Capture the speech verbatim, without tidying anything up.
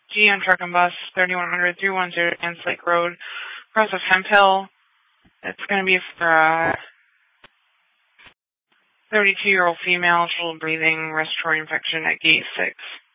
G M Truck and Bus, thirty-one hundred, three one zero Dance Lake Road, across of Hemp Hill. It's going to be for a thirty-two-year-old female, triple breathing, respiratory infection at gate six.